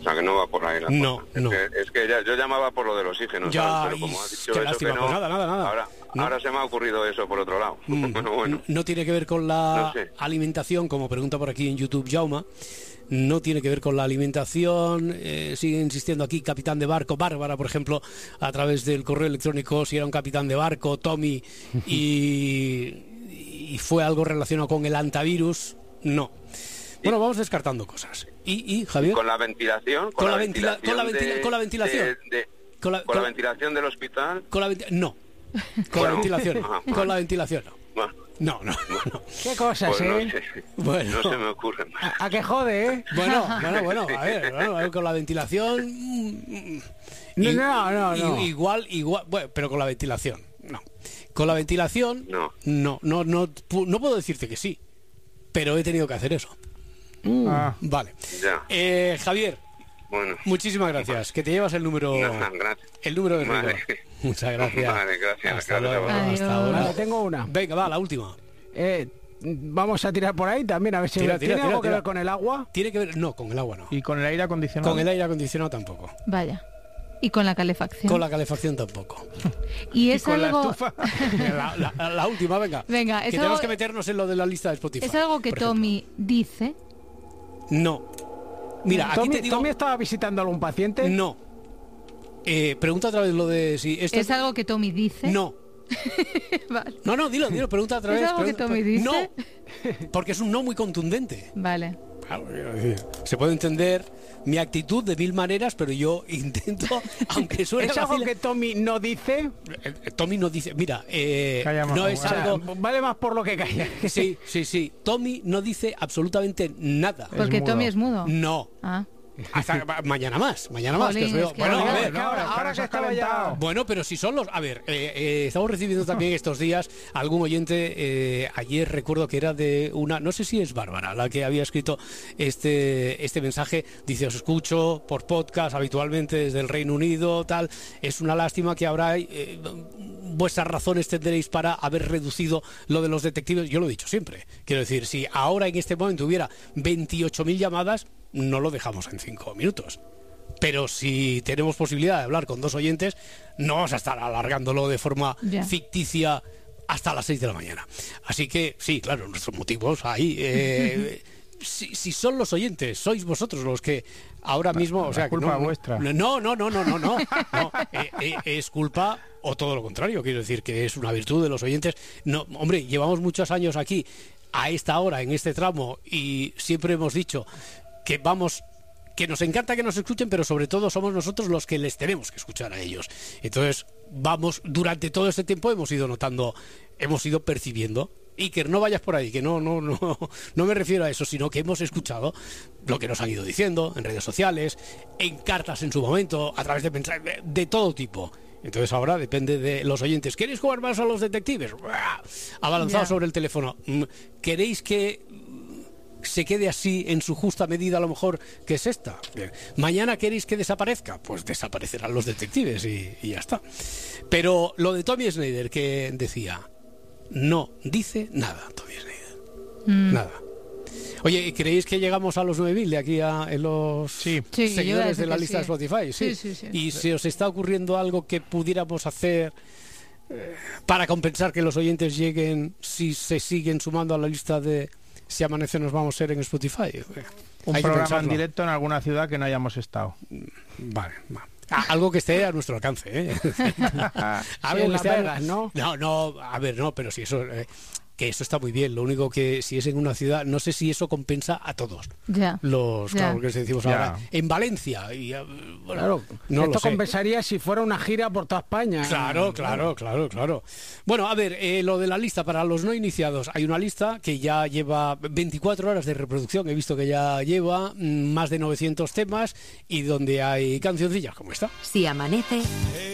sea, que no va por ahí la No, cosa. no. Es que yo llamaba por lo del oxígeno, Ya, ¿sabes? Pero como has dicho qué eso lástima, que no, pues nada. Ahora se me ha ocurrido eso por otro lado. Bueno. No tiene que ver con la No sé. alimentación, como pregunta por aquí en YouTube Jauma. No tiene que ver con la alimentación. Sigue insistiendo aquí capitán de barco. Bárbara, por ejemplo, a través del correo electrónico, si era un capitán de barco, Tommy, y fue algo relacionado con el antivirus. No. Bueno, vamos descartando cosas. ¿Y Javier? Con la ventilación. Con la ventilación. Con la ventilación del hospital. No. Con la ventilación no. Con la ventilación no. No. ¿Qué cosas, Pues no sé. Bueno. No se me ocurre más. ¿A qué jode, eh? Bueno, a ver, con la ventilación... No. Igual, bueno, pero con la ventilación, no. Con la ventilación, no puedo decirte que sí, pero he tenido que hacer eso. Vale. Ya. Javier, bueno, muchísimas gracias, que te llevas el número... gracias. El número de rigor. Muchas gracias. Vale, gracias. Hasta luego. Adiós. Hasta ahora. Vale, tengo una. Venga, va, la última. Vamos a tirar por ahí también, a ver si tiene algo que ver con el agua. Tiene que ver, no, con el agua no. ¿Y con el aire acondicionado? Con el aire acondicionado tampoco. Vaya. ¿Y con la calefacción? Con la calefacción tampoco. Y es con algo... la estufa. La última, venga. Venga, que es tenemos algo... que meternos en lo de la lista de Spotify. ¿Es algo que por ejemplo. Tommy dice? No. Mira, aquí te digo... ¿Tommy estaba visitando a algún paciente? No. Pregunta otra vez lo de si esto... ¿Es algo que Tommy dice? No. Vale. No, dilo, pregunta otra vez. ¿Es algo que Tommy dice? No. Porque es un no muy contundente. Vale. Claro, se puede entender mi actitud de mil maneras, pero yo intento, aunque suene ¿Es algo vacile- que Tommy no dice? Tommy no dice, mira, Callamos, no es o sea, algo... Vale más por lo que calla. Sí. Tommy no dice absolutamente nada. Porque mudo. Tommy es mudo. No. Ah. Hasta mañana más, que os Jolín, veo. es que Bueno, a ahora- ver, ahora que estaba ya... bueno, pero si son los... A ver, estamos recibiendo también estos días algún oyente, ayer recuerdo que era de una... No sé si es Bárbara la que había escrito este mensaje. Dice, os escucho por podcast habitualmente desde el Reino Unido, tal. Es una lástima que habrá... vuestras razones tendréis para haber reducido lo de los detectives. Yo lo he dicho siempre. Quiero decir, si ahora en este momento hubiera 28.000 llamadas, no lo dejamos en 5 minutos. Pero si tenemos posibilidad de hablar con 2 oyentes, no vamos a estar alargándolo de forma ficticia hasta las 6 de la mañana. Así que, sí, claro, nuestros motivos ahí... Si son los oyentes, sois vosotros los que ahora mismo... La culpa vuestra. No. Es culpa o todo lo contrario. Quiero decir que es una virtud de los oyentes. No, hombre, llevamos muchos años aquí a esta hora, en este tramo, y siempre hemos dicho que que nos encanta que nos escuchen, pero sobre todo somos nosotros los que les tenemos que escuchar a ellos. Entonces, durante todo este tiempo hemos ido notando, hemos ido percibiendo. Iker, no vayas por ahí, que no me refiero a eso, sino que hemos escuchado lo que nos han ido diciendo en redes sociales, en cartas en su momento, a través de mensajes de todo tipo. Entonces ahora depende de los oyentes. ¿Queréis jugar más a los detectives? Abalanzado sobre el teléfono. ¿Queréis que se quede así en su justa medida, a lo mejor, que es esta? Bien. ¿Mañana queréis que desaparezca? Pues desaparecerán los detectives y ya está. Pero lo de Tommy Snyder, que decía, no dice nada Tommy Snyder. Nada. Oye, ¿creéis que llegamos a los 9.000 de aquí en los seguidores de la lista de Spotify? Sí. ¿Y se os está ocurriendo algo que pudiéramos hacer para compensar que los oyentes lleguen, si se siguen sumando a la lista de Si Amanece Nos Vamos a ser en Spotify? Un programa en directo en alguna ciudad que no hayamos estado. Vale. Algo que esté a nuestro alcance, ¿eh? Algo que esté Vegas, ¿no? No, a ver, no, pero si eso... que eso está muy bien, lo único que si es en una ciudad, no sé si eso compensa a todos. Claro, que decimos ahora, en Valencia. Y, bueno, claro, esto compensaría si fuera una gira por toda España. Claro. Bueno, a ver, lo de la lista para los no iniciados, hay una lista que ya lleva 24 horas de reproducción, he visto que ya lleva más de 900 temas y donde hay cancioncillas como esta. Si amanece...